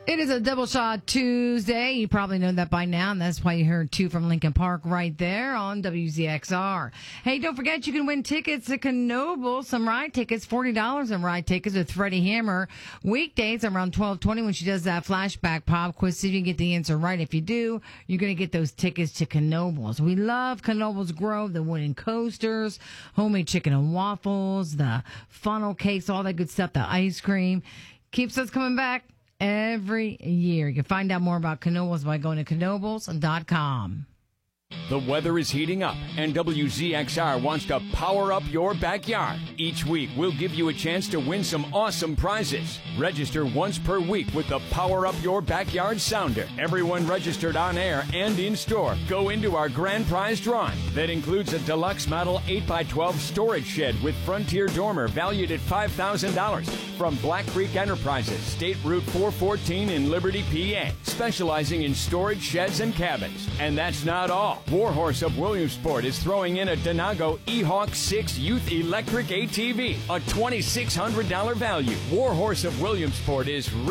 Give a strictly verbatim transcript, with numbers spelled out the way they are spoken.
It is a double shot Tuesday. You probably know that by now, and that's why you heard two from Lincoln Park right there on W Z X R. Hey, don't forget you can win tickets to Knoebel, some ride tickets, forty dollars in ride tickets with Freddie Hammer. Weekdays around twelve twenty when she does that flashback pop quiz. See if you can get the answer right. If you do, you're going to get those tickets to Knoebels. We love Knoebels Grove, the wooden coasters, homemade chicken and waffles, the funnel cakes, all that good stuff, the ice cream. Keeps us coming back every year. You can find out more about Knoebels by going to knoebels dot com. The weather is heating up, and W Z X R wants to power up your backyard. Each week, we'll give you a chance to win some awesome prizes. Register once per week with the Power Up Your Backyard Sounder. Everyone registered on air and in store go into our grand prize drawing. That includes a deluxe model eight by twelve storage shed with Frontier dormer valued at five thousand dollars from Black Creek Enterprises, State Route four fourteen in Liberty, P A, specializing in storage sheds and cabins. And that's not all. Warhorse of Williamsport is throwing in a Denago E-Hawk six Youth Electric A T V, a two thousand six hundred dollars value. Warhorse of Williamsport is